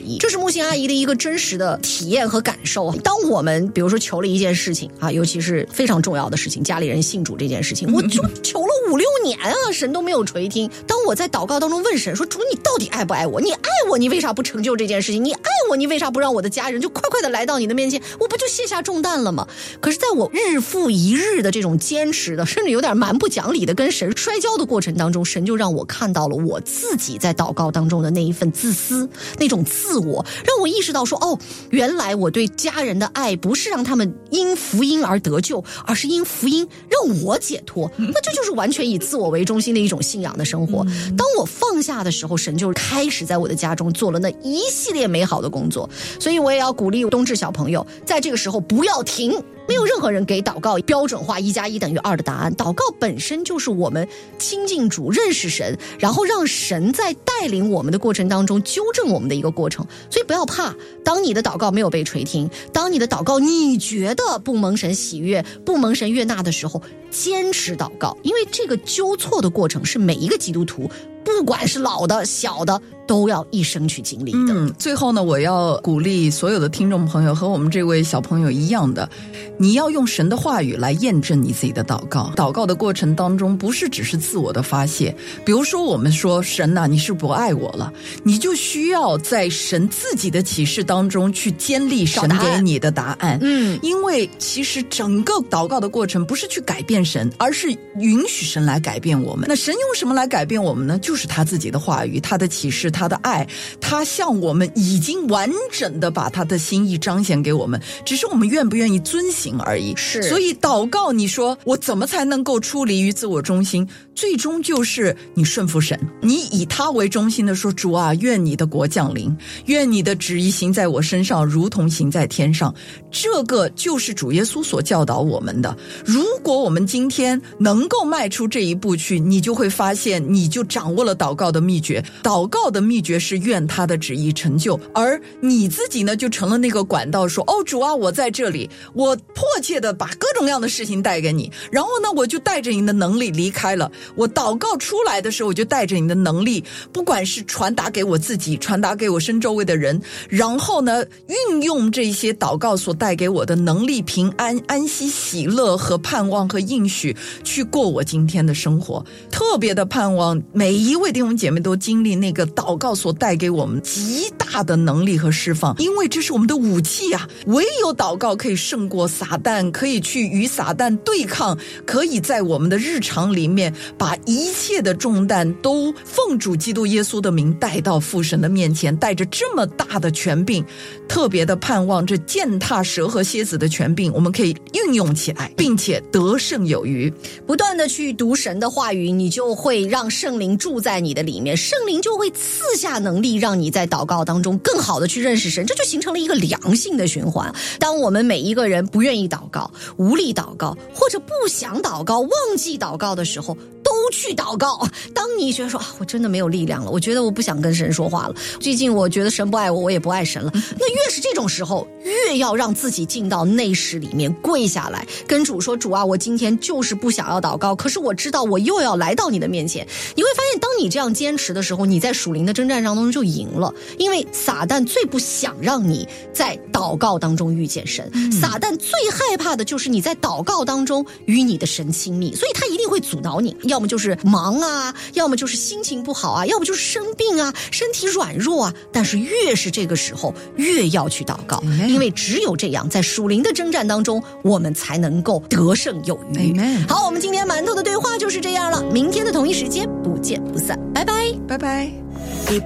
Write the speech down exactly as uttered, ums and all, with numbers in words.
意。这是木星阿姨的一个真实的体验和感受。当我们比如说求了一件事情啊，尤其是非常重要的事情，家里人信主这件事情，我就求了五六年啊，神都没有垂听。当我在祷告当中问神说，主你到底爱不爱我？你爱我，你为啥不成就这件事情？你爱我，你为啥不让我的家人就快快的来到你的面前？我不就卸下重担了吗？可是在我日复一日的这种坚持的，甚至有点蛮不讲理的跟神摔跤的过程当中，神就让我看到了我自己在祷告当中的那一份自私，那种自我，让我意识到说，哦，原来我对家人的爱不是让他们因福音而得救，而是因福音让我解脱。那这就是完全以自我为中心的一种信仰的生活。当我放下的时候，神就开始在我的家中做了那一系列美好的工作。所以我也要鼓励冬至小朋友，在这个时候不要停。没有任何人给祷告标准化一加一等于二的答案，祷告本身就是我们亲近主、认识神，然后让神在带领我们的过程当中纠正我们的一个过程。所以不要怕，当你的祷告没有被垂听，当你的祷告你觉得不蒙神喜悦、不蒙神悦纳的时候，坚持祷告，因为这个纠错的过程是每一个基督徒，不管是老的小的，都要一生去经历的。 嗯，最后呢，我要鼓励所有的听众朋友和我们这位小朋友一样的，你要用神的话语来验证你自己的祷告。祷告的过程当中，不是只是自我的发泄。比如说我们说神啊，你是不爱我了，你就需要在神自己的启示当中去坚立神给你的答案。嗯，因为其实整个祷告的过程不是去改变神，而是允许神来改变我们。那神用什么来改变我们呢？就是他自己的话语，他的启示，他的爱，他向我们已经完整的把他的心意彰显给我们，只是我们愿不愿意遵行而已。 是， 所以祷告，你说我怎么才能够出离于自我中心？最终就是你顺服神，你以他为中心的说，主啊，愿你的国降临，愿你的旨意行在我身上，如同行在天上。这个就是主耶稣所教导我们的。如果我们今天能够迈出这一步去，你就会发现你就掌握了祷告的秘诀。祷告的秘诀是愿他的旨意成就，而你自己呢就成了那个管道，说，哦，主啊，我在这里，我迫切的把各种各样的事情带给你，然后呢我就带着你的能力离开了。我祷告出来的时候，我就带着你的能力，不管是传达给我自己，传达给我身周围的人，然后呢运用这些祷告所带给我的能力、平安、安息、喜乐和盼望和应许，去过我今天的生活。特别的盼望每一位弟兄姐妹都经历那个祷告所带给我们极大的能力和释放，因为这是我们的武器啊！唯有祷告可以胜过撒旦，可以去与撒旦对抗，可以在我们的日常里面把一切的重担都奉主基督耶稣的名带到父神的面前，带着这么大的权柄，特别的盼望这践踏蛇和蝎子的权柄我们可以运用起来，并且得胜有余。 不断的去读神的话语，你就会让圣灵住在你的里面，圣灵就会赐下能力，让你在祷告当中更好的去认识神，这就形成了一个良性的循环。当我们每一个人不愿意祷告、无力祷告，或者不想祷告、忘记祷告的时候，都去祷告。当你觉得说啊，我真的没有力量了，我觉得我不想跟神说话了，最近我觉得神不爱我，我也不爱神了，那越是这种时候，越要让自己进到内室里面，跪下来跟主说，主啊，我今天就是不想要祷告，可是我知道我又要来到你的面前。你会发现当你这样坚持的时候，你在属灵的征战当中就赢了，因为撒旦最不想让你在祷告当中遇见神、嗯、撒旦最害怕的就是你在祷告当中与你的神亲密，所以他一定会阻挠你，要么就是忙啊，要么就是心情不好啊，要么就是生病啊，身体软弱啊，但是越是这个时候越要去祷告、嗯、因为只有这样在属灵的征战当中我们才能够得胜有余、嗯、好，我们今天馒头的对话就是这样了，明天的同一时间不见不散，拜拜拜拜。